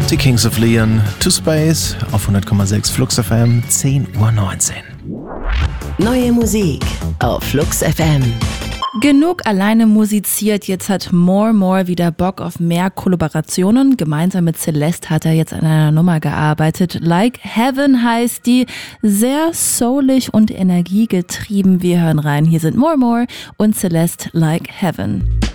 Die Kings of Leon, To Space auf 100,6 Flux FM, 10:19 Uhr. Neue Musik auf Flux FM. Genug alleine musiziert, jetzt hat More wieder Bock auf mehr Kollaborationen. Gemeinsam mit Celeste hat er jetzt an einer Nummer gearbeitet. Like Heaven heißt die, sehr soulig und energiegetrieben. Wir hören rein, hier sind More und Celeste, Like Heaven.